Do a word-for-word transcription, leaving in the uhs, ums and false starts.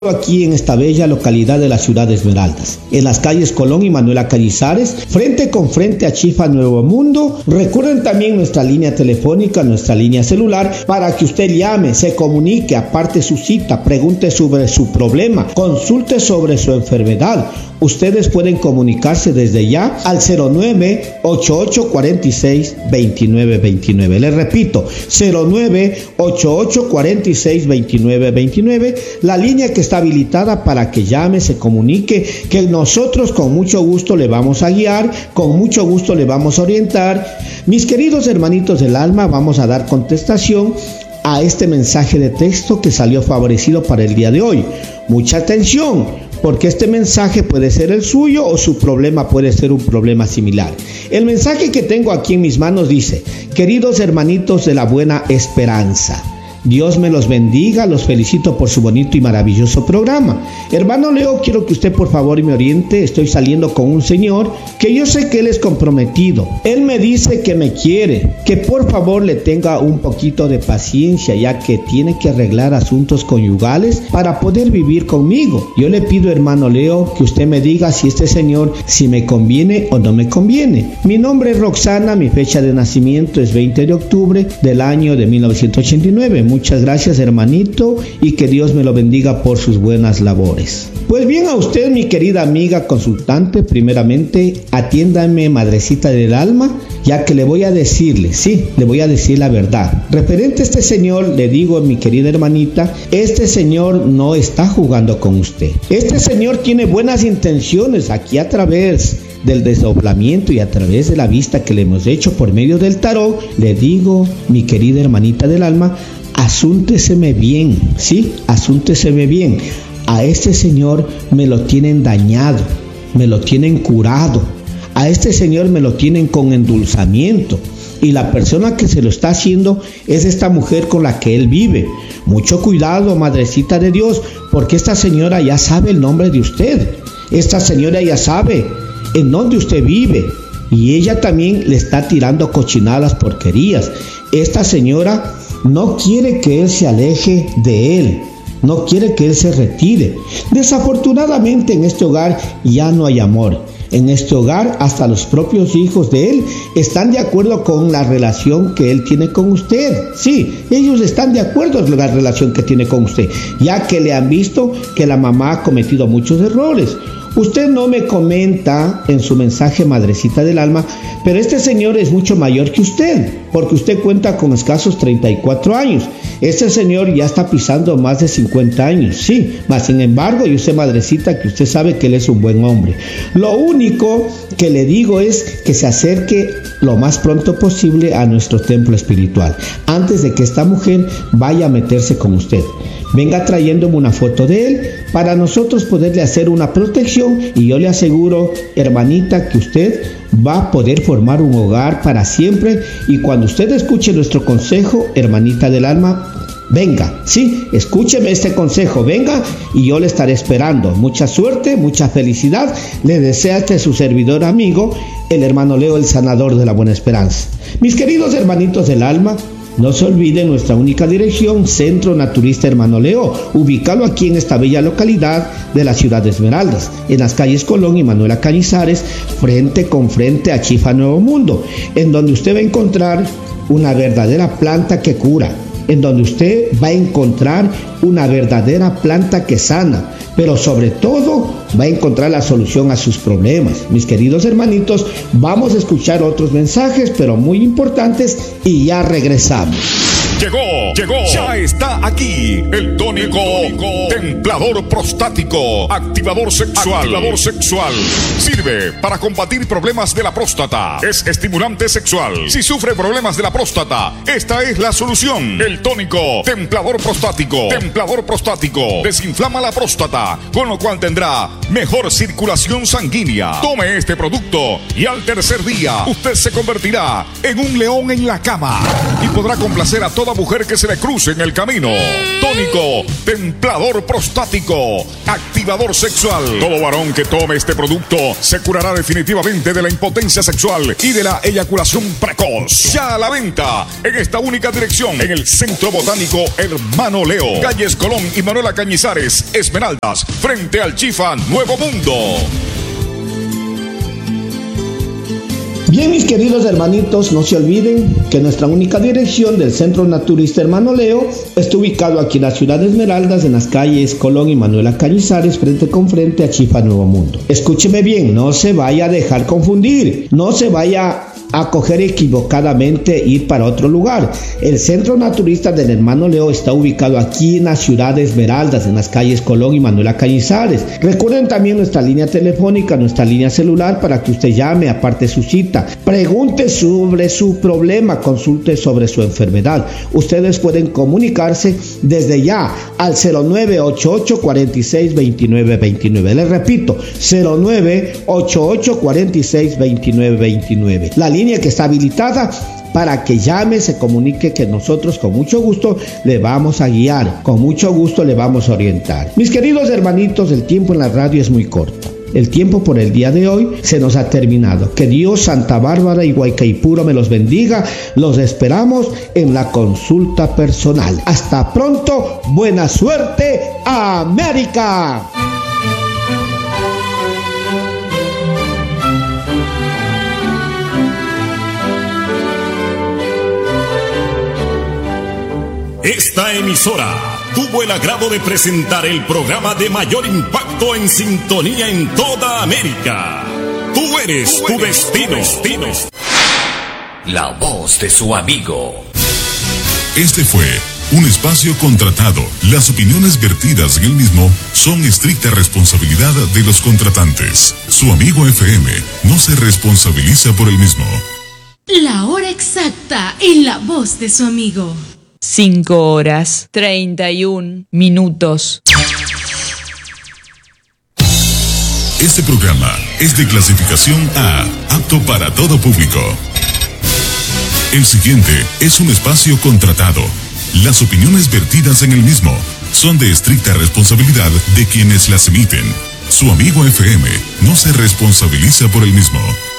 Aquí en esta bella localidad de la ciudad de Esmeraldas, en las calles Colón y Manuela Cañizares, frente con frente a Chifa Nuevo Mundo. Recuerden también nuestra línea telefónica, nuestra línea celular, para que usted llame, se comunique, aparte su cita, pregunte sobre su problema, consulte sobre su enfermedad. Ustedes pueden comunicarse desde ya al cero nueve, ocho ocho cuatro seis, dos nueve dos nueve. Les repito, cero nueve, ocho ocho cuatro seis, dos nueve dos nueve, la línea que está habilitada para que llame, se comunique, que nosotros con mucho gusto le vamos a guiar, con mucho gusto le vamos a orientar. Mis queridos hermanitos del alma, vamos a dar contestación a este mensaje de texto que salió favorecido para el día de hoy. Mucha atención, porque este mensaje puede ser el suyo o su problema puede ser un problema similar. El mensaje que tengo aquí en mis manos dice: queridos hermanitos de la buena esperanza, Dios me los bendiga, los felicito por su bonito y maravilloso programa. Hermano Leo, quiero que usted por favor me oriente. Estoy saliendo con un señor que yo sé que él es comprometido. Él me dice que me quiere, que por favor le tenga un poquito de paciencia, ya que tiene que arreglar asuntos conyugales para poder vivir conmigo. Yo le pido, hermano Leo, que usted me diga si este señor, si me conviene o no me conviene. Mi nombre es Roxana, mi fecha de nacimiento es veinte de octubre del año de mil novecientos ochenta y nueve. Muchas gracias, hermanito, y que Dios me lo bendiga por sus buenas labores. Pues bien, a usted, mi querida amiga consultante, primeramente atiéndame, madrecita del alma, ya que le voy a decirle, sí, le voy a decir la verdad. Referente a este señor, le digo, mi querida hermanita, este señor no está jugando con usted. Este señor tiene buenas intenciones. Aquí a través del desdoblamiento y a través de la vista que le hemos hecho por medio del tarot, le digo, mi querida hermanita del alma, asúnteseme bien, ¿sí? Asúnteseme bien. A este señor me lo tienen dañado, me lo tienen curado. A este señor me lo tienen con endulzamiento. Y la persona que se lo está haciendo es esta mujer con la que él vive. Mucho cuidado, madrecita de Dios, porque esta señora ya sabe el nombre de usted. Esta señora ya sabe en dónde usted vive. Y ella también le está tirando cochinadas, porquerías. Esta señora no quiere que él se aleje de él, no quiere que él se retire. Desafortunadamente en este hogar ya no hay amor. En este hogar hasta los propios hijos de él están de acuerdo con la relación que él tiene con usted. Sí, ellos están de acuerdo con la relación que tiene con usted, ya que le han visto que la mamá ha cometido muchos errores. Usted no me comenta en su mensaje, madrecita del alma, pero este señor es mucho mayor que usted, porque usted cuenta con escasos treinta y cuatro años. Este señor ya está pisando más de cincuenta años, sí, mas sin embargo, yo sé, madrecita, que usted sabe que él es un buen hombre. Lo único que le digo es que se acerque lo más pronto posible a nuestro templo espiritual, antes de que esta mujer vaya a meterse con usted. Venga trayéndome una foto de él para nosotros poderle hacer una protección, y yo le aseguro, hermanita, que usted va a poder formar un hogar para siempre. Y cuando usted escuche nuestro consejo, hermanita del alma, venga, sí, escúcheme este consejo, venga, y yo le estaré esperando. Mucha suerte, mucha felicidad le desea este su servidor amigo, el hermano Leo, el sanador de la buena esperanza. Mis queridos hermanitos del alma, no se olviden nuestra única dirección, Centro Naturista Hermano Leo, ubicado aquí en esta bella localidad de la ciudad de Esmeraldas, en las calles Colón y Manuela Cañizares, frente con frente a Chifa Nuevo Mundo, en donde usted va a encontrar una verdadera planta que cura, en donde usted va a encontrar una verdadera planta que sana, pero sobre todo va a encontrar la solución a sus problemas. Mis queridos hermanitos, vamos a escuchar otros mensajes, pero muy importantes, y ya regresamos. Llegó, llegó, ya está aquí el tónico, tónico templador prostático, activador sexual, activador sexual. Sirve para combatir problemas de la próstata. Es estimulante sexual. Si sufre problemas de la próstata, esta es la solución. El tónico templador prostático, templador prostático, desinflama la próstata, con lo cual tendrá mejor circulación sanguínea. Tome este producto y al tercer día usted se convertirá en un león en la cama y podrá complacer a toda toda mujer que se le cruce en el camino. Tónico templador prostático, activador sexual. Todo varón que tome este producto se curará definitivamente de la impotencia sexual y de la eyaculación precoz. Ya a la venta en esta única dirección, en el Centro Botánico Hermano Leo, calles Colón y Manuela Cañizares, Esmeraldas, frente al Chifa Nuevo Mundo. Bien, mis queridos hermanitos, no se olviden que nuestra única dirección del Centro Naturista Hermano Leo está ubicado aquí en la ciudad de Esmeraldas, en las calles Colón y Manuela Cañizares, frente con frente a Chifa Nuevo Mundo. Escúcheme bien, no se vaya a dejar confundir, no se vaya a coger equivocadamente ir para otro lugar. El Centro Naturista del Hermano Leo está ubicado aquí en la ciudad de Esmeraldas, en las calles Colón y Manuela Cañizares. Recuerden también nuestra línea telefónica, nuestra línea celular, para que usted llame, aparte su cita, pregunte sobre su problema, consulte sobre su enfermedad. Ustedes pueden comunicarse desde ya al cero nueve ocho ocho, cuatro seis, dos nueve dos nueve. Les repito, cero nueve ocho ocho, cuatro seis, dos nueve dos nueve. La línea que está habilitada para que llame, se comunique, que nosotros con mucho gusto le vamos a guiar, con mucho gusto le vamos a orientar. Mis queridos hermanitos, el tiempo en la radio es muy corto. El tiempo por el día de hoy se nos ha terminado. Que Dios, Santa Bárbara y Guaycaipuro me los bendiga. Los esperamos en la consulta personal. Hasta pronto. Buena suerte, América. Esta emisora tuvo el agrado de presentar el programa de mayor impacto en sintonía en toda América. Tú eres, Tú eres tu destino. destino. La voz de su amigo. Este fue un espacio contratado. Las opiniones vertidas en el mismo son estricta responsabilidad de los contratantes. Su amigo F M no se responsabiliza por el mismo. La hora exacta en la voz de su amigo. Cinco horas, treinta y un minutos. Este programa es de clasificación A, apto para todo público. El siguiente es un espacio contratado. Las opiniones vertidas en el mismo son de estricta responsabilidad de quienes las emiten. Su amigo F M no se responsabiliza por el mismo.